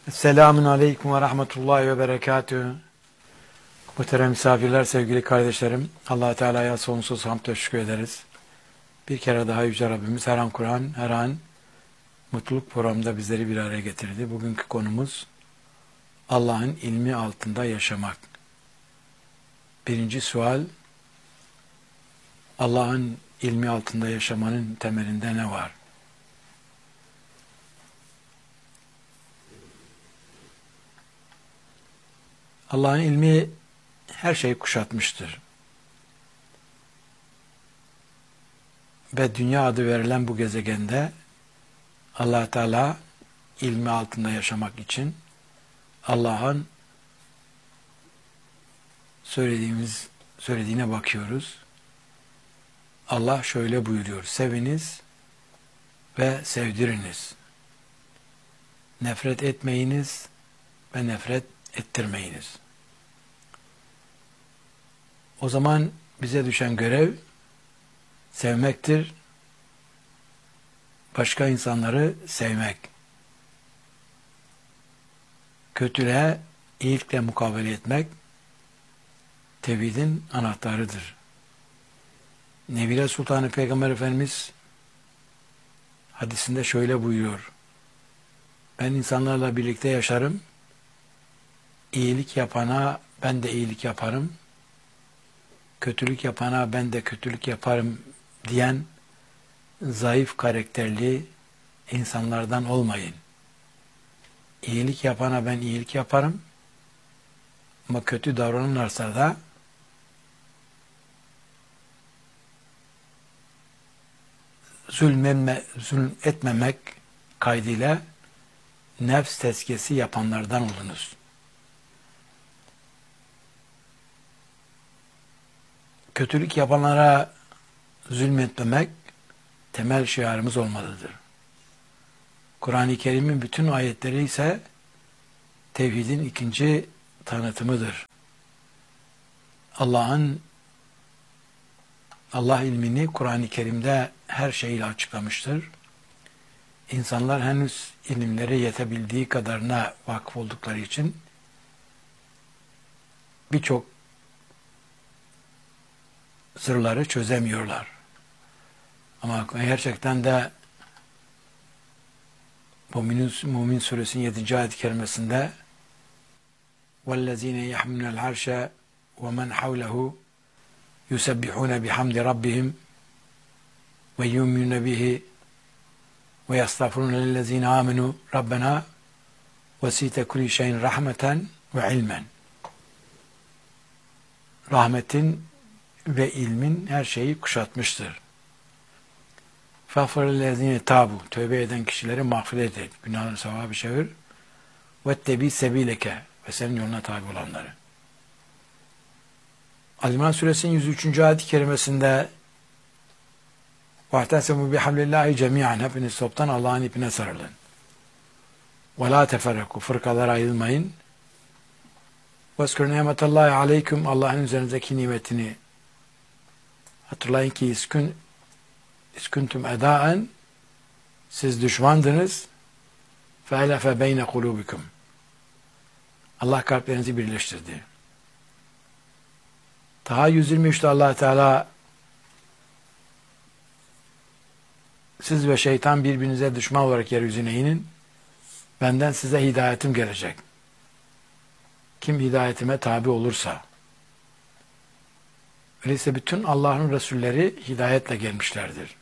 Selamun Aleyküm ve Rahmetullahi ve Berekatühü. Muhterem misafirler, sevgili kardeşlerim, Allah Teala'ya sonsuz hamd ve şükür ederiz. Bir kere daha Yüce Rabbimiz her an Kur'an, her an mutluluk programında bizleri bir araya getirdi. Bugünkü konumuz Allah'ın ilmi altında yaşamak. Birinci sual, Allah'ın ilmi altında yaşamanın temelinde ne var? Allah'ın ilmi her şeyi kuşatmıştır. Ve dünya adı verilen bu gezegende Allah Teala ilmi altında yaşamak için Allah'ın söylediğine bakıyoruz. Allah şöyle buyuruyor: seviniz ve sevdiriniz. Nefret etmeyiniz ve nefret ettirmeyiniz. O zaman bize düşen görev sevmektir. Başka insanları sevmek. Kötülüğe iyilikle mukabele etmek tevhidin anahtarıdır. Nebile Sultanı Peygamber Efendimiz hadisinde şöyle buyuruyor: ben insanlarla birlikte yaşarım. İyilik yapana ben de iyilik yaparım. Kötülük yapana ben de kötülük yaparım diyen zayıf karakterli insanlardan olmayın. İyilik yapana ben iyilik yaparım. Ama kötü davranırlarsa da zulm etmemek kaydıyla nefs tezkiyesi yapanlardan olunuz. Kötülük yapanlara zulmetmemek temel şiarımız olmalıdır. Kur'an-ı Kerim'in bütün ayetleri ise tevhidin ikinci tanıtımıdır. Allah ilmini Kur'an-ı Kerim'de her şeyle açıklamıştır. İnsanlar henüz ilimlere yetebildiği kadarına vakıf oldukları için birçok sırları çözemiyorlar. Ama gerçekten de Mümin Suresinin 7. ayet-i kerimesinde وَالَّذ۪ينَ يَحْمِلُونَ الْعَرْشَ وَمَنْ حَوْلَهُ يُسَبِّحُونَ بِحَمْدِ رَبِّهِمْ وَيُؤْمِنُونَ بِهِ وَيَسْتَغْفِرُونَ لِلَّذ۪ينَ آمَنُوا رَبَّنَا وَسِعْتَ كُلَّ شَيْءٍ رَحْمَةً وَعِلْمًا. Rahmetin ve ilmin her şeyi kuşatmıştır. فَغْفِرَ tabu, tövbe eden kişileri mağfiret et, günahını sevabı çevir. وَاتَّبِي sebileke, ve senin yoluna tabi olanları. Ali-İmran Suresinin 103. ayet-i kerimesinde وَاَحْتَسَمُوا بِحَمْلِ cemiyan, hepiniz toptan Allah'ın ipine sarılın. وَلَا تَفَرَّقُوا, fırkalara ayrılmayın. وَاذْكُرْ نِعْمَةَ اللّٰهِ عَلَيْكُمْ, Allah'ın üzerinizdeki nimetini hatırlayın ki İsküntüm edaen, siz düşmandınız. Fe'elefe beyne kulubikum, Allah kalplerinizi birleştirdi. Taha 123'te Allah Teala siz ve şeytan birbirinize düşman olarak yeryüzüne inin. Benden size hidayetim gelecek. Kim hidayetime tabi olursa. Öyleyse bütün Allah'ın Resulleri hidayetle gelmişlerdir.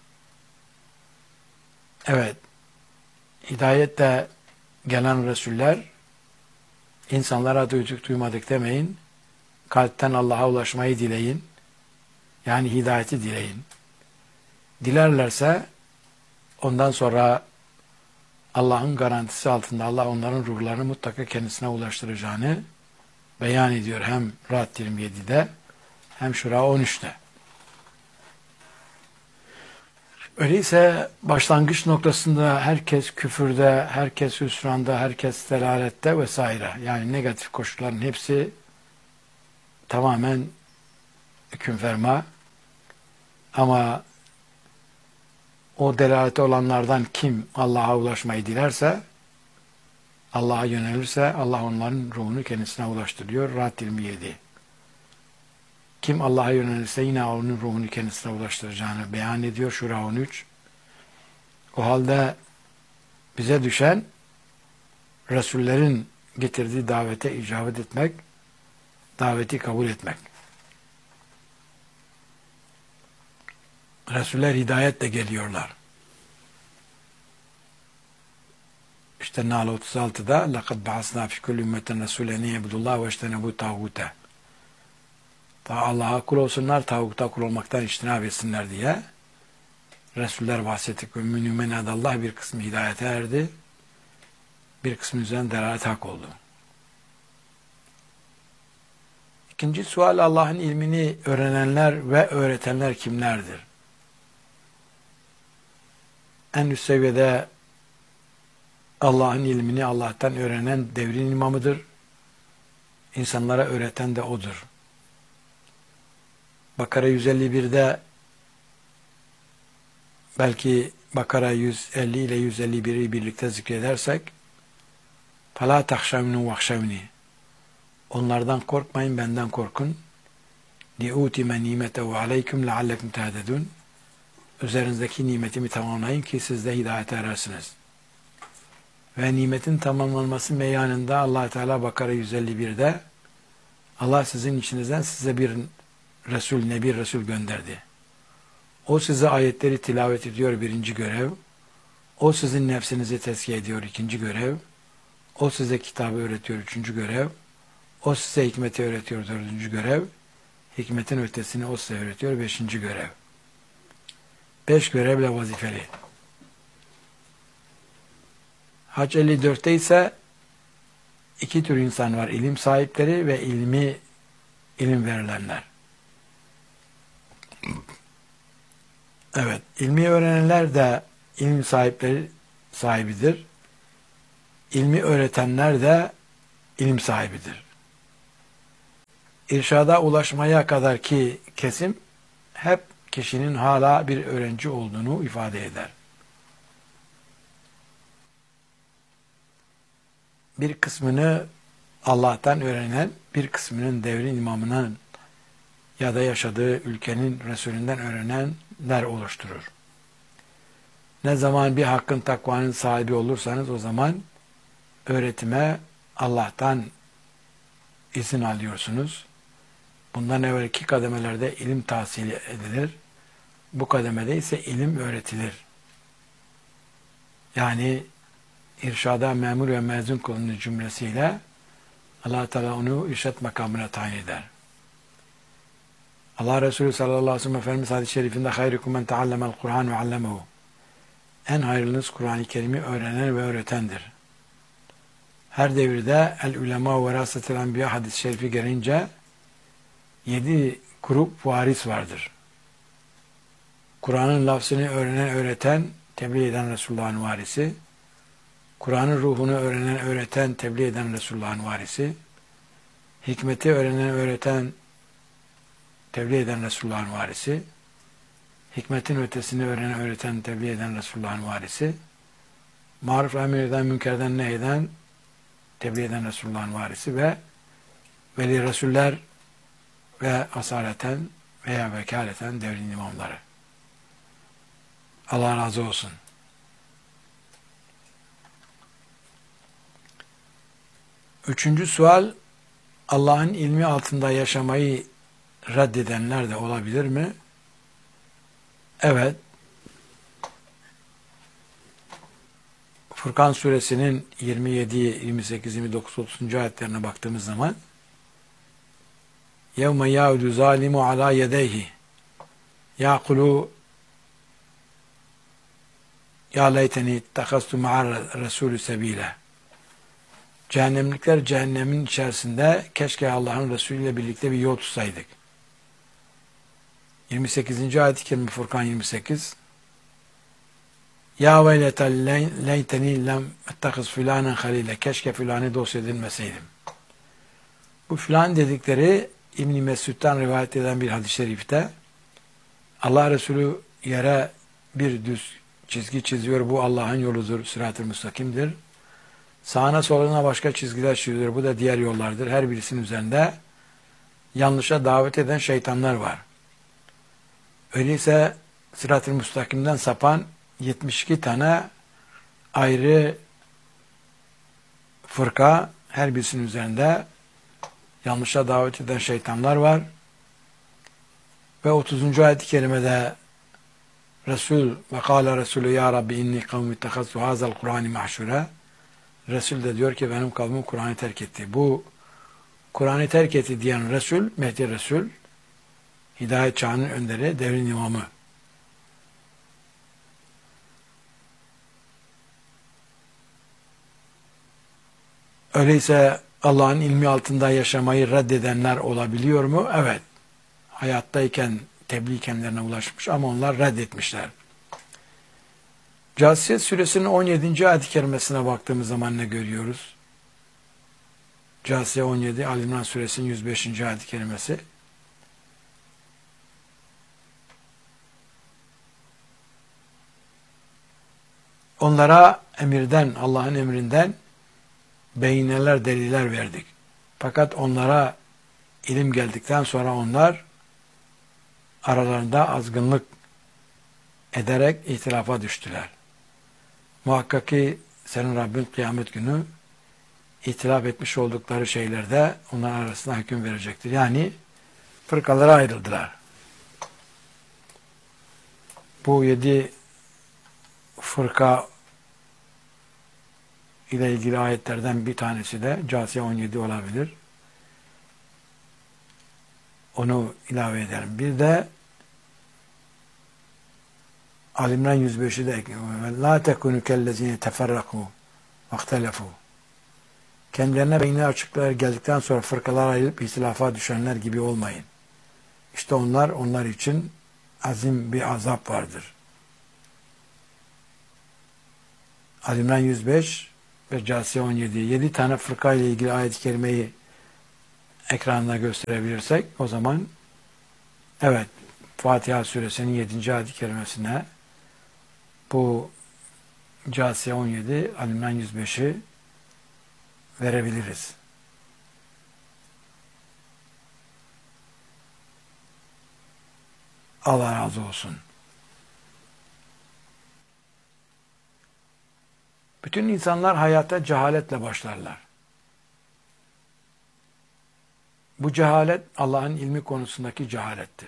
Evet, hidayetle gelen Resuller, insanlara duyduk duymadık demeyin, kalpten Allah'a ulaşmayı dileyin, yani hidayeti dileyin. Dilerlerse, ondan sonra Allah'ın garantisi altında Allah onların ruhlarını mutlaka kendisine ulaştıracağını beyan ediyor. Hem Ra'd 27'de hem Şura 13'te. Öyleyse başlangıç noktasında herkes küfürde, herkes hüsranda, herkes delalette vesaire. Yani negatif koşulların hepsi tamamen hükümferma. Ama o delalete olanlardan kim Allah'a ulaşmayı dilerse Allah'a yönelirse Allah onların ruhunu kendisine ulaştırıyor. Ra'd 27. Kim Allah'a yönelirse yine onun ruhunu kendisine ulaştıracağını beyan ediyor. Şura 13. O halde bize düşen Resullerin getirdiği davete icabet etmek, daveti kabul etmek. Resuller hidayetle geliyorlar. İşte Nahl 36'da لَقَدْ بَعَثْنَا فِي كُلِّ اُمَّةٍ رَسُولًا اِنْ يَعْبُدُوا اللّٰهَ وَاجْتَنِبُوا الطَّاغُوتَ. Allah'a kul olsunlar, tağuta kul olmaktan içtinab etsinler diye Resuller bahsettik. Mümin Allah bir kısmı hidayete erdi, bir kısmı üzerine delalet hak oldu. İkinci sual, Allah'ın ilmini öğrenenler ve öğretenler kimlerdir? En üst seviyede Allah'ın ilmini Allah'tan öğrenen devrin imamıdır. İnsanlara öğreten de O'dur. Bakara 151'de belki Bakara 150 ile 151'i birlikte zikredersek فَلَا تَخْشَوْنُ وَخْشَوْنِ Onlardan korkmayın, benden korkun. لِعُوتِمَ نِيمَتَهُ عَلَيْكُمْ لَعَلَّكُمْ تَهْتَدُونَ Üzerinizdeki nimetimi tamamlayın ki siz de hidayete erersiniz. Ve nimetin tamamlanması meyanında Allah Teala Bakara 151'de Allah sizin içinizden size bir Resul, Nebi Resul gönderdi. O size ayetleri tilavet ediyor, birinci görev. O sizin nefsinizi tezkiye ediyor, ikinci görev. O size kitabı öğretiyor, üçüncü görev. O size hikmeti öğretiyor, dördüncü görev. Hikmetin ötesini o size öğretiyor, beşinci görev. 5 görevle vazifeli. Hac 54'te ise iki tür insan var. İlim sahipleri ve ilim verilenler. Evet, ilmi öğrenenler de ilim sahibidir. İlmi öğretenler de ilim sahibidir. İrşada ulaşmaya kadar ki kesim hep kişinin hala bir öğrenci olduğunu ifade eder. Bir kısmını Allah'tan öğrenen, bir kısmının devrin imamının ya da yaşadığı ülkenin Resulünden öğrenenler oluşturur. Ne zaman bir hakkın, takvanın sahibi olursanız o zaman öğretime Allah'tan izin alıyorsunuz. Bundan evvelki kademelerde ilim tahsil edilir. Bu kademede ise ilim öğretilir. Yani irşada memur ve mezun kılınır cümlesiyle Allah Teala onu irşat makamına tayin eder. Allah Resulü sallallahu aleyhi ve sellem Efendimiz hadis-i şerifinde hayrukum men teallemel Kur'an ve allemehu. En hayırlınız Kur'an-ı Kerim'i öğrenen ve öğretendir. Her devirde el ulema ve verasetel enbiya hadis-i şerifi gelince 7 grup varis vardır. Kur'an'ın lafzını öğrenen, öğreten, tebliğ eden Resulullah'ın varisi. Kur'an'ın ruhunu öğrenen, öğreten, tebliğ eden Resulullah'ın varisi. Hikmeti öğrenen, öğreten, tebliğ eden Resulullah'ın varisi. Hikmetin ötesini öğrenen, öğreten, tebliğ eden Resulullah'ın varisi. Maruf emir eden, münkerden nehyeden, tebliğ eden Resulullah'ın varisi ve veli Resuller ve asaleten veya vekaleten devrin imamları. Allah razı olsun. Üçüncü sual, Allah'ın ilmi altında yaşamayı reddedenler de olabilir mi? Evet. Furkan suresinin 27, 28, 29, 30. ayetlerine baktığımız zaman يَوْمَ يَعُدُ ظَالِمُ عَلَى يَدَيْهِ يَعْقُلُوا يَا لَيْتَنِي اتَّخَذْتُ مَعَ الرَّسُولِ سَب۪يلًا Cehennemlikler cehennemin içerisinde keşke Allah'ın Resulü ile birlikte bir yol tutsaydık. 28. ayet-i kerime Furkan 28. Ya veyletel leyteni lem ettekiz filanen halile. Keşke filanı dost edinmeseydim. Bu filan dedikleri İbn-i Mesud'dan rivayet eden bir hadis-i şerifte Allah Resulü yere bir düz çizgi çiziyor. Bu Allah'ın yoludur, sırat-ı müstakimdir. Sağına soluna başka çizgiler çizilir. Bu da diğer yollardır. Her birisinin üzerinde yanlışa davet eden şeytanlar var. Öyleyse Sırat-ı Müstakim'den sapan 72 tane ayrı fırka, her birisinin üzerinde yanlışa davet eden şeytanlar var. Ve 30. ayet-i kerimede Resul ve kâle Resulü ya Rabbi inni kavmi tehazzu hazal Kur'an-ı mahşure. Resul de diyor ki benim kavmim Kur'an'ı terk etti. Bu Kur'an'ı terk etti diyen Resul, Mehdi Resul, Hidayet çağının önderi, devrin imamı. Öyleyse Allah'ın ilmi altında yaşamayı reddedenler olabiliyor mu? Evet. Hayattayken tebliğ kendilerine ulaşmış ama onlar reddetmişler. Câsiye suresinin 17. ayet-i kerimesine baktığımız zaman ne görüyoruz? Câsiye 17, Ali İmran suresinin 105. ayet-i kerimesi. Onlara emirden, Allah'ın emrinden beyineler, deliller verdik. Fakat onlara ilim geldikten sonra onlar aralarında azgınlık ederek ihtilafa düştüler. Muhakkak ki senin Rabbin kıyamet günü ihtilaf etmiş oldukları şeylerde onların arasında hüküm verecektir. Yani fırkalara ayrıldılar. Bu 7 fırka ile ilgili ayetlerden bir tanesi de Câsiye 17 olabilir. Onu ilave edelim. Bir de Ali İmran 105'i de ekleyelim. La tekunu kellezine teferraku vahtelefu. Kendilerine beyni açıklar geldikten sonra fırkalara ayrılıp ihtilafa düşenler gibi olmayın. İşte onlar için azim bir azap vardır. Ali İmran 105 ve Câsiye 17. 7 tane fırka ile ilgili ayet-i kerimeyi ekranda gösterebilirsek o zaman evet Fatiha suresinin 7. ayet-i kerimesine bu Câsiye 17, Ali İmran 105'i verebiliriz. Allah razı olsun. Bütün insanlar hayata cehaletle başlarlar. Bu cehalet Allah'ın ilmi konusundaki cehalettir.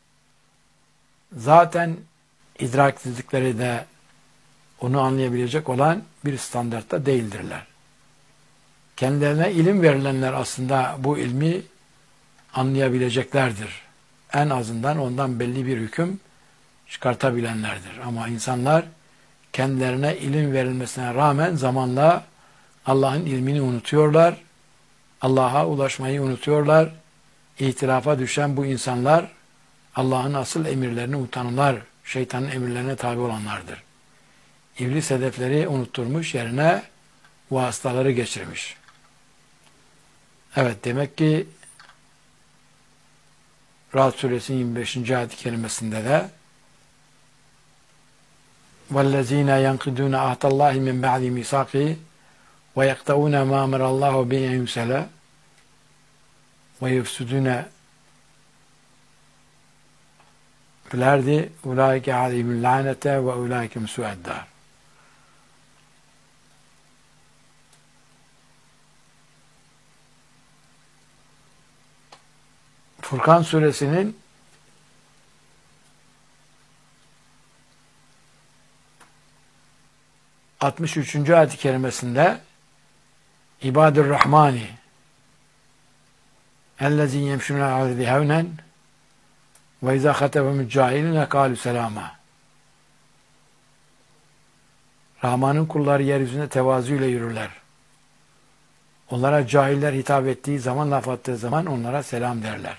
Zaten idraksizlikleri de onu anlayabilecek olan bir standartta değildirler. Kendilerine ilim verilenler aslında bu ilmi anlayabileceklerdir. En azından ondan belli bir hüküm çıkartabilenlerdir. Ama insanlar kendilerine ilim verilmesine rağmen zamanla Allah'ın ilmini unutuyorlar. Allah'a ulaşmayı unutuyorlar. İhtilafa düşen bu insanlar Allah'ın asıl emirlerini unutanlar, şeytanın emirlerine tabi olanlardır. İblis hedefleri unutturmuş, yerine vasıtaları geçirmiş. Evet, demek ki Ra'd suresinin 25. ayet-i kerimesinde de وَالَّذ۪ينَ يَنْقِدُونَ عَهْدَ اللّٰهِ مِنْ بَعْدِ مِيثَاقِهِ وَيَقْطَعُونَ مَا أَمَرَ اللّٰهُ بِهِ أَنْ يُرْسَلَ وَيُفْسِدُونَ فِي الْأَرْضِ أُولَٰئِكَ عَلَيْهِمُ اللَّعْنَةُ وَأُولَٰئِكَ هُمْ سُوءُ الدَّارِ. Furkan suresinin 63. ayet-i kerimesinde İbadur Rahmani ellezî yemşûne alâ hevnen ve izâ hatebehumul câhilûne kâlû selâmâ. Rahman'ın kulları yeryüzünde tevazu ile yürürler. Onlara cahiller hitap ettiği zaman, laf attığı zaman onlara selam derler.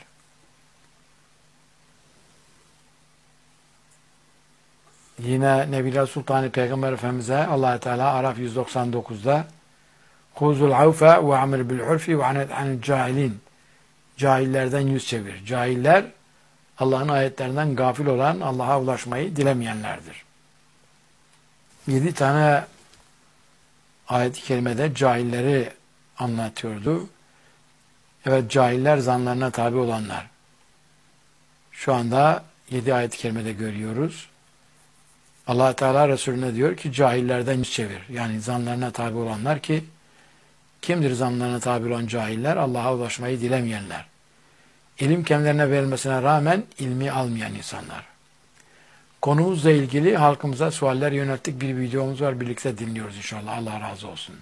Yine Nebiler Sultanı Peygamber Efendimiz'e Allah Teala Araf 199'da "Huzul avfe ve amir bil urfi ve anil cahilin." Cahillerden yüz çevir. Cahiller Allah'ın ayetlerinden gafil olan, Allah'a ulaşmayı dilemeyenlerdir. 7 tane ayet-i kerimede cahilleri anlatıyordu. Evet, cahiller zanlarına tabi olanlar. Şu anda 7 ayet-i kerimede görüyoruz. Allah Teala Resulüne diyor ki cahillerden yüz çevir. Yani zanlarına tabi olanlar ki kimdir zanlarına tabi olan cahiller? Allah'a ulaşmayı dilemeyenler. İlim kendilerine verilmesine rağmen ilmi almayan insanlar. Konumuzla ilgili halkımıza sualler yönelttik. Bir videomuz var. Birlikte dinliyoruz inşallah. Allah razı olsun.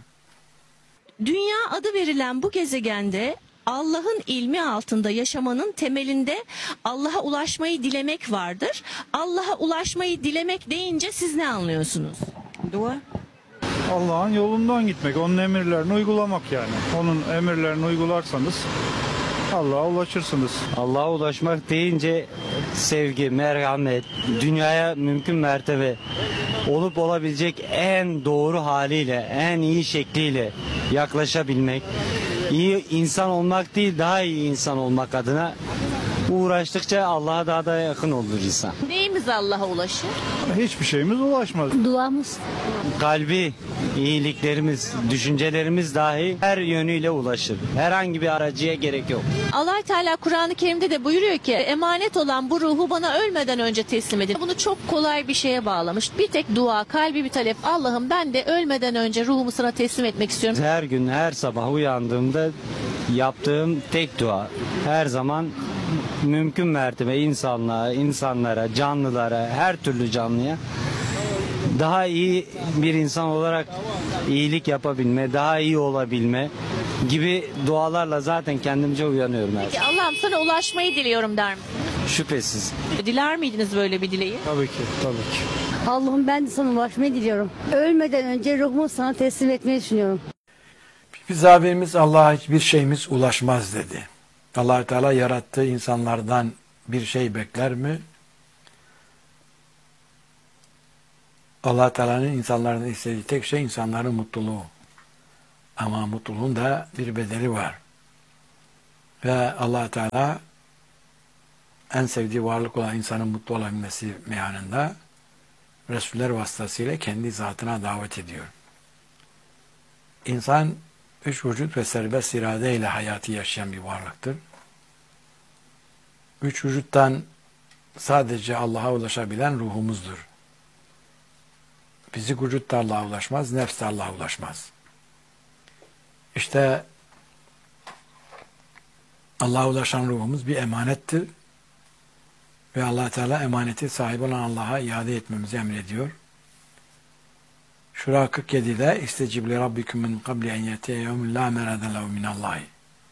Dünya adı verilen bu gezegende Allah'ın ilmi altında yaşamanın temelinde Allah'a ulaşmayı dilemek vardır. Allah'a ulaşmayı dilemek deyince siz ne anlıyorsunuz? Dua. Allah'ın yolundan gitmek, onun emirlerini uygulamak yani. Onun emirlerini uygularsanız Allah'a ulaşırsınız. Allah'a ulaşmak deyince sevgi, merhamet, dünyaya mümkün mertebe olup olabilecek en doğru haliyle, en iyi şekliyle yaklaşabilmek, iyi insan olmak değil, daha iyi insan olmak adına uğraştıkça Allah'a daha da yakın olur insan. Neyimiz Allah'a ulaşır? Hiçbir şeyimiz ulaşmaz. Duamız. Kalbi, iyiliklerimiz, düşüncelerimiz dahi her yönüyle ulaşır. Herhangi bir aracıya gerek yok. Allah Teala Kur'an-ı Kerim'de de buyuruyor ki emanet olan bu ruhu bana ölmeden önce teslim edin. Bunu çok kolay bir şeye bağlamış. Bir tek dua, kalbi bir talep. Allah'ım ben de ölmeden önce ruhumu sana teslim etmek istiyorum. Her gün, her sabah uyandığımda yaptığım tek dua. Her zaman mümkün mertebe insanlara, canlılara, her türlü canlıya daha iyi bir insan olarak iyilik yapabilme, daha iyi olabilme gibi dualarla zaten kendimce uyanıyorum her Peki zaman. Allah'ım sana ulaşmayı diliyorum der misiniz? Şüphesiz. Diler miydiniz böyle bir dileği? Tabii ki, tabii ki. Allah'ım ben de sana ulaşmayı diliyorum. Ölmeden önce ruhumu sana teslim etmeyi düşünüyorum. Biz abimiz Allah'a hiçbir şeyimiz ulaşmaz dedi. Allah Teala yarattığı insanlardan bir şey bekler mi? Allah Teala'nın insanların istediği tek şey insanların mutluluğu. Ama mutluluğun da bir bedeli var. Ve Allah Teala en sevdiği varlık olan insanın mutlu olabilmesi meyanında Resuller vasıtasıyla kendi zatına davet ediyor. İnsan üç vücut ve serbest iradeyle hayatı yaşayan bir varlıktır. Üç vücuttan sadece Allah'a ulaşabilen ruhumuzdur. Fizik vücut da Allah'a ulaşmaz, nefs de Allah'a ulaşmaz. İşte Allah'a ulaşan ruhumuz bir emanettir. Ve Allah Teala emaneti sahibi olan Allah'a iade etmemizi emrediyor. Şura 47'de İstecib li rabbikum min qabli en yetiye yevmin la merade lehu minallahi.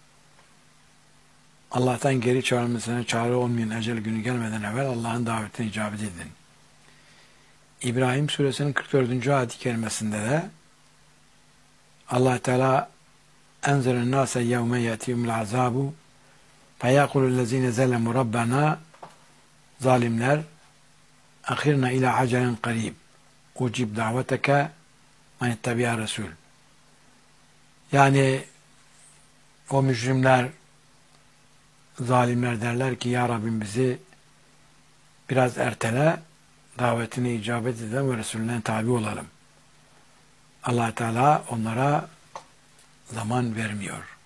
Allah'tan geri çağrılmasına çare olmayan ecel günü gelmeden evvel Allah'ın davetine icabet edin. İbrahim suresinin 44. ayet-i kerimesinde de Allah Teala enzeren nase yevme yetiyumul azabu feyakulüllezine zelemu rabbena zalimler ahirna ila acelen qarib ucib daveteke men ittabi'a resul. Yani o mücrimler, zalimler derler ki ya Rabbim bizi biraz ertele, davetine icabet edelim ve Resulüne tabi olalım. Allah Teala onlara zaman vermiyor.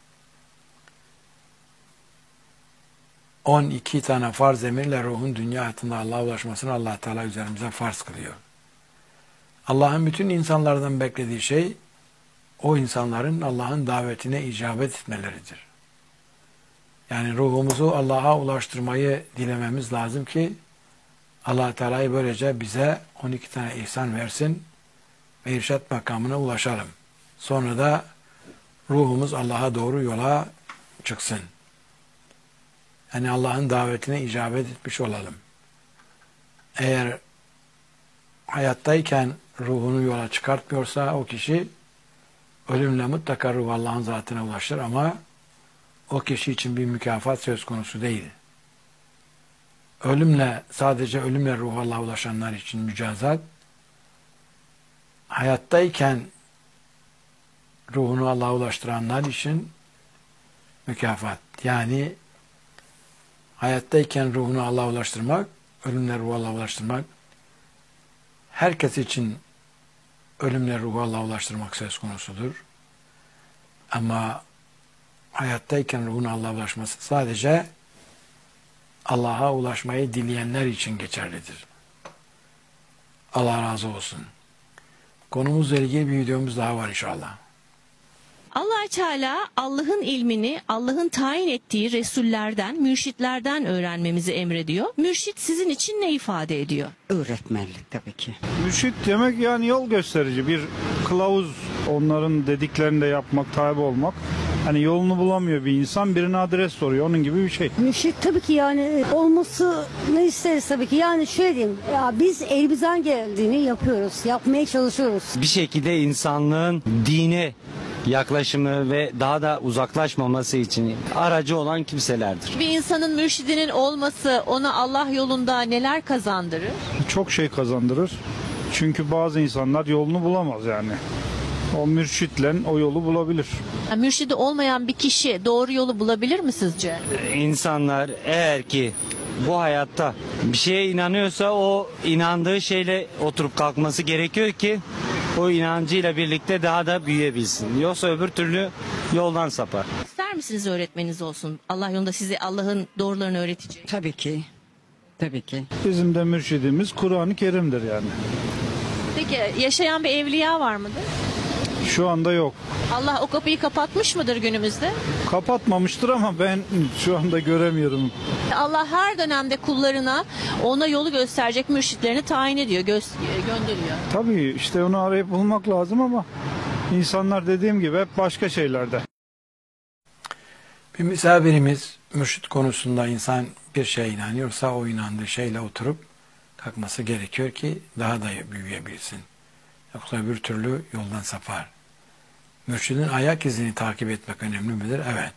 12 tane farz emirle ruhun dünya hayatında Allah'a ulaşmasını Allah Teala üzerimize farz kılıyor. Allah'ın bütün insanlardan beklediği şey o insanların Allah'ın davetine icabet etmeleridir. Yani ruhumuzu Allah'a ulaştırmayı dilememiz lazım ki Allah Teala'yı böylece bize 12 tane ihsan versin ve irşat makamına ulaşalım. Sonra da ruhumuz Allah'a doğru yola çıksın. Yani Allah'ın davetine icabet etmiş olalım. Eğer hayattayken ruhunu yola çıkartmıyorsa o kişi ölümle mutlaka ruh Allah'ın zatına ulaşır ama o kişi için bir mükafat söz konusu değil. Sadece ölümle ruh Allah'a ulaşanlar için mücazat, hayattayken ruhunu Allah'a ulaştıranlar için mükafat. Yani hayattayken ruhunu Allah'a ulaştırmak, ölümle ruhu Allah'a ulaştırmak herkes için ölümle ruhu Allah'a ulaştırmak söz konusudur. Ama hayattayken ruhun Allah'a ulaşması sadece Allah'a ulaşmayı dileyenler için geçerlidir. Allah razı olsun. Konumuzla ilgili bir videomuz daha var inşallah. Allah Teala Allah'ın ilmini Allah'ın tayin ettiği resullerden, mürşitlerden öğrenmemizi emrediyor. Mürşit sizin için ne ifade ediyor? Öğretmenlik tabii ki. Mürşit demek yani yol gösterici, bir kılavuz, onların dediklerini de yapmak, tabi olmak. Hani yolunu bulamıyor bir insan, birine adres soruyor, onun gibi bir şey. Mürşit tabii ki yani olması ne isteriz tabii ki. Yani şöyle diyeyim, ya biz elimizden geldiğini yapıyoruz, yapmaya çalışıyoruz. Bir şekilde insanlığın dine yaklaşımı ve daha da uzaklaşmaması için aracı olan kimselerdir. Bir insanın mürşidinin olması ona Allah yolunda neler kazandırır? Çok şey kazandırır. Çünkü bazı insanlar yolunu bulamaz yani. O mürşitle o yolu bulabilir. Yani mürşidi olmayan bir kişi doğru yolu bulabilir mi sizce? İnsanlar eğer ki bu hayatta bir şeye inanıyorsa o inandığı şeyle oturup kalkması gerekiyor ki o inancıyla birlikte daha da büyüyebilsin. Yoksa öbür türlü yoldan sapar. İster misiniz öğretmeniniz olsun? Allah yolunda size Allah'ın doğrularını öğretecek. Tabii ki. Tabii ki. Bizim de mürşidimiz Kur'an-ı Kerim'dir yani. Peki yaşayan bir evliya var mıdır? Şu anda yok. Allah o kapıyı kapatmış mıdır günümüzde? Kapatmamıştır ama ben şu anda göremiyorum. Allah her dönemde kullarına ona yolu gösterecek mürşitlerini tayin ediyor, gönderiyor. Tabii işte onu arayıp bulmak lazım ama insanlar dediğim gibi hep başka şeylerde. Bir misafirimiz mürşit konusunda insan bir şeye inanıyorsa o inandığı şeyle oturup kalkması gerekiyor ki daha da büyüyebilsin. Yoksa bir türlü yoldan sapar. Mürşidin ayak izini takip etmek önemli midir? Evet.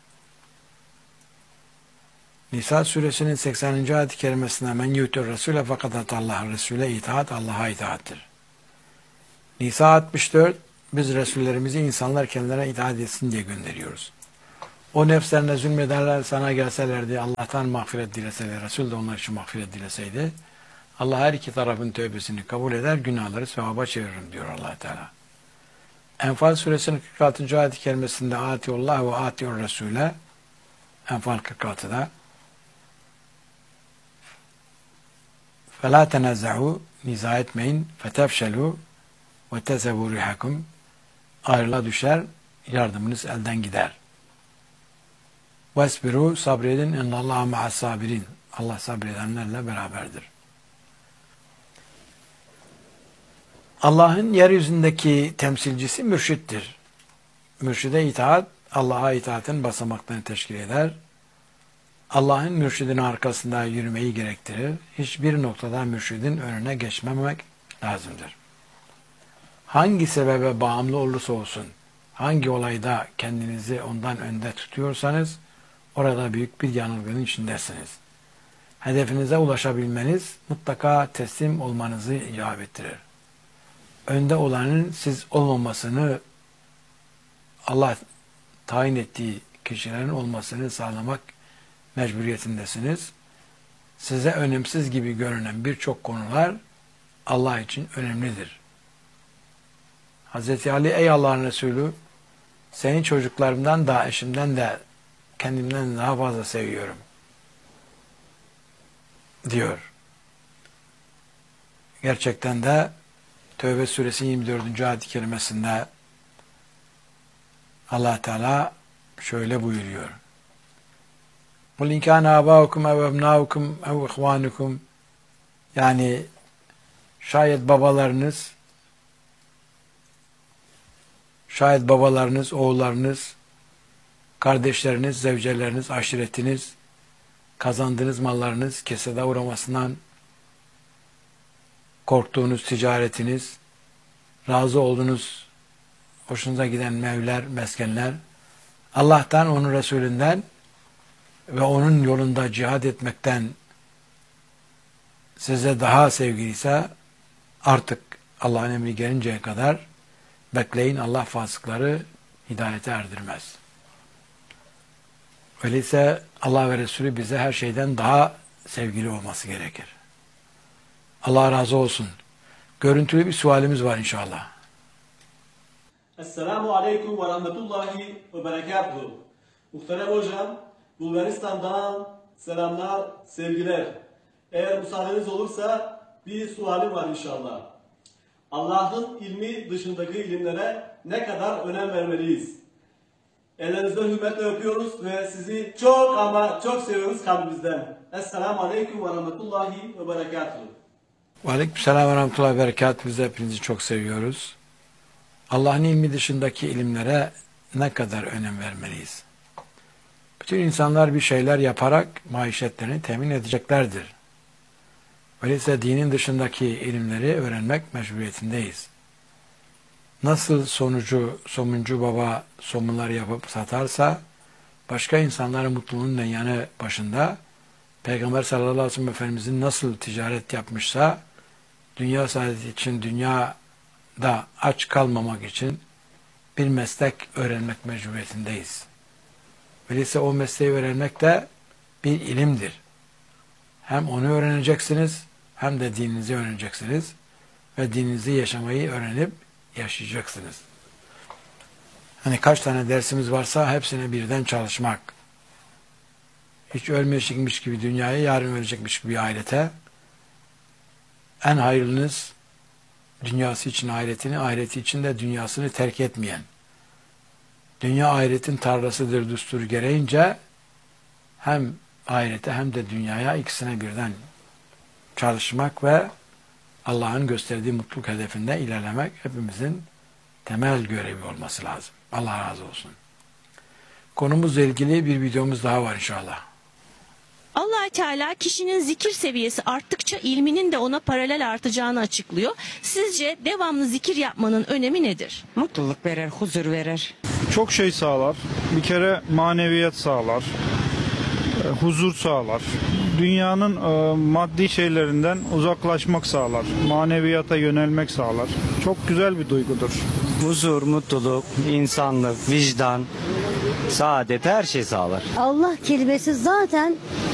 Nisa suresinin 80. ayet-i kerimesinde men yutur Resul'e fakat Allah Resul'e itaat Allah'a itaattir. Nisa 64 biz Resullerimizi insanlar kendilerine itaat etsin diye gönderiyoruz. O nefslerine zulmederler sana gelselerdi Allah'tan mağfiret dileseler Resul de onlar için mağfiret dileseydi Allah her iki tarafın tövbesini kabul eder günahları sevaba çeviririm diyor Allah Teala. Enfal suresinin 46. ayet-i kerimesinde Atiullah ve atiur Resul'e Enfal 46'da فَلَا تَنَزَّعُوا niza etmeyin فَتَفْشَلُوا وَتَزَوُوا رِحَكُمْ ayrıla düşer yardımınız elden gider. وَاسْبِرُوا sabredin اِنَّ اللّٰهَ مَعَ الصَّابِرِينَ Allah sabredenlerle beraberdir. Allah'ın yeryüzündeki temsilcisi mürşittir. Mürşide itaat, Allah'a itaatin basamaklarını teşkil eder. Allah'ın mürşidin arkasında yürümeyi gerektirir. Hiçbir noktada mürşidin önüne geçmemek lazımdır. Hangi sebebe bağımlı olursa olsun, hangi olayda kendinizi ondan önde tutuyorsanız, orada büyük bir yanılgının içindesiniz. Hedefinize ulaşabilmeniz mutlaka teslim olmanızı icap ettirir. Önde olanın siz olmamasını, Allah tayin ettiği kişilerin olmasını sağlamak mecburiyetindesiniz. Size önemsiz gibi görünen birçok konular Allah için önemlidir. Hz. Ali ey Allah'ın Resulü seni çocuklarımdan da eşimden de kendimden daha fazla seviyorum diyor. Gerçekten de Tevbe suresi 24. ayet-i kerimesinde Allah Teala şöyle buyuruyor. قُلْ اِنْ كَانَ آبَاؤُكُمْ اَوْ اَبْنَاؤُكُمْ اَوْ اِخْوَانُكُمْ yani şayet babalarınız, oğullarınız, kardeşleriniz, zevceleriniz, aşiretiniz, kazandığınız mallarınız, kesede uğramasından korktuğunuz ticaretiniz, razı olduğunuz, hoşunuza giden mevler, meskenler, Allah'tan, onun Resulünden ve onun yolunda cihad etmekten size daha sevgiliyse artık Allah'ın emri gelinceye kadar bekleyin, Allah fasıkları hidayete erdirmez. Öyleyse Allah ve Resulü bize her şeyden daha sevgili olması gerekir. Allah razı olsun. Görüntülü bir sualimiz var inşallah. Esselamu Aleyküm ve Rahmetullahi ve Berekatuhu. Muhterem hocam, Bulgaristan'dan selamlar, sevgiler. Eğer müsaadeniz olursa bir sualim var inşallah. Allah'ın ilmi dışındaki ilimlere ne kadar önem vermeliyiz? Ellerinizden hürmetle öpüyoruz ve sizi çok ama çok seviyoruz kalbimizden. Esselamu Aleyküm ve Rahmetullahi ve Berekatuhu. Aleykümselam ve rahmetullahi ve berekatuhu. Biz de hepinizi çok seviyoruz. Allah'ın ilmi dışındaki ilimlere ne kadar önem vermeliyiz? Bütün insanlar bir şeyler yaparak maişetlerini temin edeceklerdir. Öyleyse dinin dışındaki ilimleri öğrenmek mecburiyetindeyiz. Nasıl somuncu baba somunlar yapıp satarsa, başka insanların mutluluğunun yanı başında Peygamber sallallahu aleyhi ve sellem Efendimizin nasıl ticaret yapmışsa, dünya saadeti için, dünyada aç kalmamak için bir meslek öğrenmek mecburiyetindeyiz. Öyleyse o mesleği öğrenmek de bir ilimdir. Hem onu öğreneceksiniz, hem de dininizi öğreneceksiniz ve dininizi yaşamayı öğrenip yaşayacaksınız. Hani kaç tane dersimiz varsa hepsine birden çalışmak. Hiç ölmeyecekmiş gibi dünyaya, yarın ölecekmiş gibi ahirete. En hayırlınız dünyası için ahiretini, ahireti için de dünyasını terk etmeyen. Dünya ahiretin tarlasıdır düsturu gereğince hem ahirete hem de dünyaya ikisine birden çalışmak ve Allah'ın gösterdiği mutluluk hedefinde ilerlemek hepimizin temel görevi olması lazım. Allah razı olsun. Konumuzla ilgili bir videomuz daha var inşallah. Allah Teala kişinin zikir seviyesi arttıkça ilminin de ona paralel artacağını açıklıyor. Sizce devamlı zikir yapmanın önemi nedir? Mutluluk verir, huzur verir. Çok şey sağlar. Bir kere maneviyat sağlar. Huzur sağlar. Dünyanın maddi şeylerinden uzaklaşmak sağlar. Maneviyata yönelmek sağlar. Çok güzel bir duygudur. Huzur, mutluluk, insanlık, vicdan, saadet her şey sağlar. Allah kelimesi zaten